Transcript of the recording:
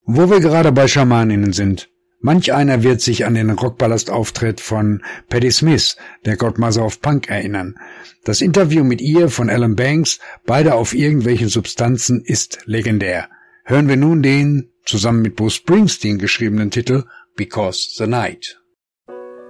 Wo wir gerade bei Schamaninnen sind. Manch einer wird sich an den Rockpalast-Auftritt von Patti Smith, der Godmother of Punk, erinnern. Das Interview mit ihr von Alan Banks, beide auf irgendwelchen Substanzen, ist legendär. Hören wir nun den, zusammen mit Bruce Springsteen geschriebenen Titel Because the Night.